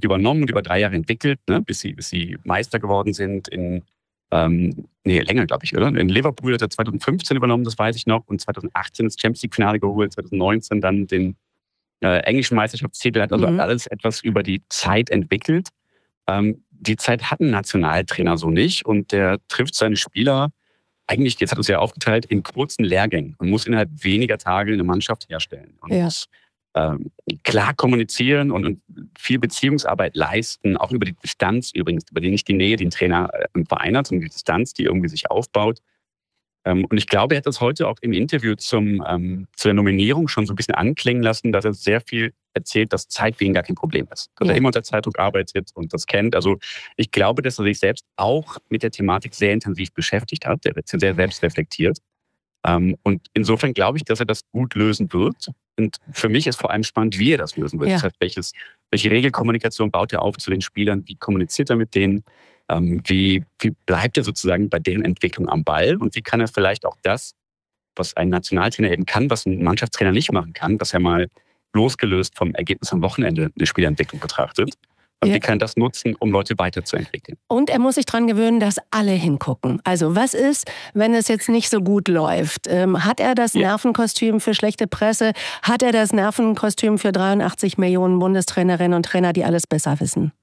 Mannschaft übernommen und über 3 Jahre entwickelt, ne, bis sie Meister geworden sind länger, glaube ich, oder? In Liverpool hat er 2015 übernommen, das weiß ich noch, und 2018 das Champions League-Finale geholt, 2019 dann den englischen Meisterschaftstitel, hat also alles etwas über die Zeit entwickelt. Die Zeit hat ein Nationaltrainer so nicht und der trifft seine Spieler eigentlich, jetzt hat er es ja aufgeteilt, in kurzen Lehrgängen und muss innerhalb weniger Tage eine Mannschaft herstellen. Und muss klar kommunizieren und viel Beziehungsarbeit leisten, auch über die Distanz übrigens, über die nicht die Nähe, die ein Trainer im Verein hat, sondern die Distanz, die irgendwie sich aufbaut. Und ich glaube, er hat das heute auch im Interview zur Nominierung schon so ein bisschen anklingen lassen, dass er sehr viel erzählt, dass Zeit für ihn gar kein Problem ist. Dass er immer unter Zeitdruck arbeitet und das kennt. Also ich glaube, dass er sich selbst auch mit der Thematik sehr intensiv beschäftigt hat. Er wird sehr selbst reflektiert. Und insofern glaube ich, dass er das gut lösen wird. Und für mich ist vor allem spannend, wie er das lösen wird. Das heißt, welche Regelkommunikation baut er auf zu den Spielern? Wie kommuniziert er mit denen? Wie bleibt er sozusagen bei deren Entwicklung am Ball? Und wie kann er vielleicht auch das, was ein Nationaltrainer eben kann, was ein Mannschaftstrainer nicht machen kann, dass er mal losgelöst vom Ergebnis am Wochenende eine Spielentwicklung betrachtet? Und wie kann er das nutzen, um Leute weiterzuentwickeln? Und er muss sich daran gewöhnen, dass alle hingucken. Also was ist, wenn es jetzt nicht so gut läuft? Hat er das Nervenkostüm für schlechte Presse? Hat er das Nervenkostüm für 83 Millionen Bundestrainerinnen und Trainer, die alles besser wissen?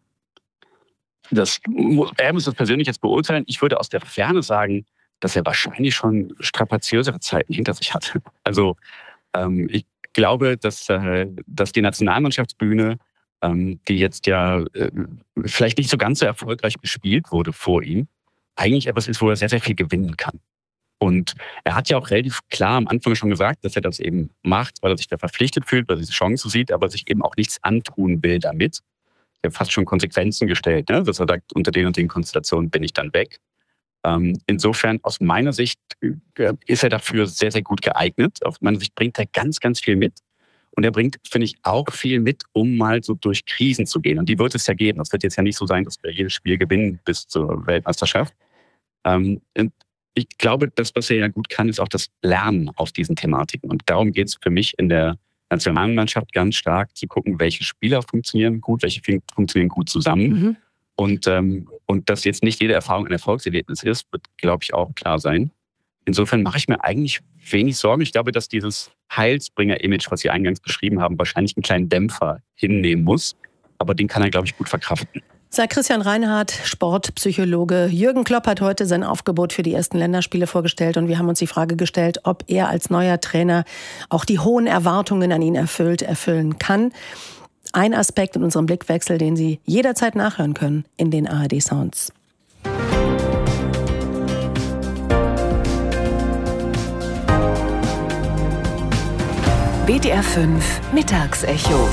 Er muss das persönlich jetzt beurteilen. Ich würde aus der Ferne sagen, dass er wahrscheinlich schon strapaziösere Zeiten hinter sich hatte. Also ich glaube, dass die Nationalmannschaftsbühne, die jetzt ja vielleicht nicht so ganz so erfolgreich gespielt wurde vor ihm, eigentlich etwas ist, wo er sehr, sehr viel gewinnen kann. Und er hat ja auch relativ klar am Anfang schon gesagt, dass er das eben macht, weil er sich da verpflichtet fühlt, weil er diese Chance sieht, aber sich eben auch nichts antun will damit. Er hat fast schon Konsequenzen gestellt, ne? Dass er sagt, unter den und den Konstellationen bin ich dann weg. Insofern, aus meiner Sicht, ist er dafür sehr, sehr gut geeignet. Aus meiner Sicht bringt er ganz, ganz viel mit. Und er bringt, finde ich, auch viel mit, um mal so durch Krisen zu gehen. Und die wird es ja geben. Das wird jetzt ja nicht so sein, dass wir jedes Spiel gewinnen bis zur Weltmeisterschaft. Und ich glaube, das, was er ja gut kann, ist auch das Lernen aus diesen Thematiken. Und darum geht es für mich in der Nationalmannschaft ganz stark, zu gucken, welche Spieler funktionieren gut, welche funktionieren gut zusammen. Und dass jetzt nicht jede Erfahrung ein Erfolgserlebnis ist, wird, glaube ich, auch klar sein. Insofern mache ich mir eigentlich wenig Sorgen. Ich glaube, dass dieses Heilsbringer-Image, was Sie eingangs beschrieben haben, wahrscheinlich einen kleinen Dämpfer hinnehmen muss. Aber den kann er, glaube ich, gut verkraften. Sagt Christian Reinhardt, Sportpsychologe. Jürgen Klopp hat heute sein Aufgebot für die ersten Länderspiele vorgestellt und wir haben uns die Frage gestellt, ob er als neuer Trainer auch die hohen Erwartungen an ihn erfüllen kann. Ein Aspekt in unserem Blickwechsel, den Sie jederzeit nachhören können in den ARD-Sounds. WDR 5 Mittagsecho.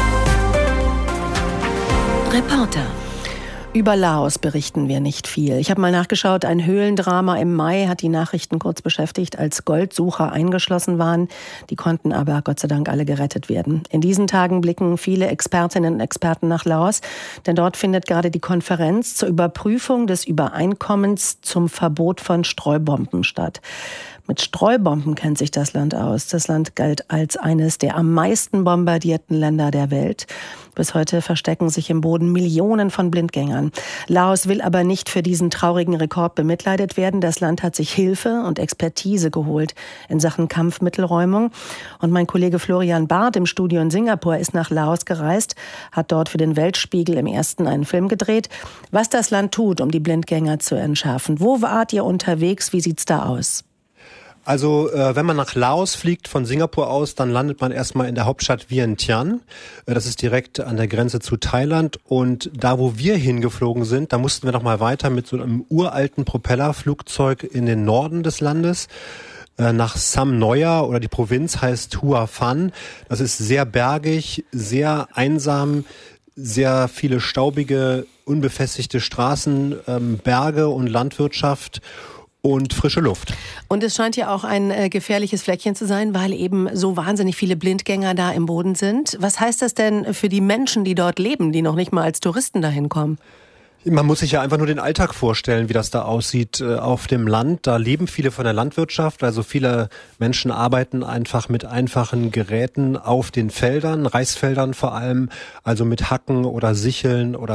Reporter. Über Laos berichten wir nicht viel. Ich habe mal nachgeschaut, ein Höhlendrama im Mai hat die Nachrichten kurz beschäftigt, als Goldsucher eingeschlossen waren. Die konnten aber Gott sei Dank alle gerettet werden. In diesen Tagen blicken viele Expertinnen und Experten nach Laos, denn dort findet gerade die Konferenz zur Überprüfung des Übereinkommens zum Verbot von Streubomben statt. Mit Streubomben kennt sich das Land aus. Das Land galt als eines der am meisten bombardierten Länder der Welt. Bis heute verstecken sich im Boden Millionen von Blindgängern. Laos will aber nicht für diesen traurigen Rekord bemitleidet werden. Das Land hat sich Hilfe und Expertise geholt in Sachen Kampfmittelräumung. Und mein Kollege Florian Barth im Studio in Singapur ist nach Laos gereist, hat dort für den Weltspiegel im Ersten einen Film gedreht, was das Land tut, um die Blindgänger zu entschärfen. Wo wart ihr unterwegs? Wie sieht's da aus? Also wenn man nach Laos fliegt von Singapur aus, dann landet man erstmal in der Hauptstadt Vientiane. Das ist direkt an der Grenze zu Thailand. Und da, wo wir hingeflogen sind, da mussten wir noch mal weiter mit so einem uralten Propellerflugzeug in den Norden des Landes. Nach Sam Noya, oder die Provinz heißt Hua Phan. Das ist sehr bergig, sehr einsam, sehr viele staubige, unbefestigte Straßen, Berge und Landwirtschaft und frische Luft. Und es scheint ja auch ein gefährliches Fleckchen zu sein, weil eben so wahnsinnig viele Blindgänger da im Boden sind. Was heißt das denn für die Menschen, die dort leben, die noch nicht mal als Touristen dahin kommen? Man muss sich ja einfach nur den Alltag vorstellen, wie das da aussieht auf dem Land. Da leben viele von der Landwirtschaft, also viele Menschen arbeiten einfach mit einfachen Geräten auf den Feldern, Reisfeldern vor allem, also mit Hacken oder Sicheln oder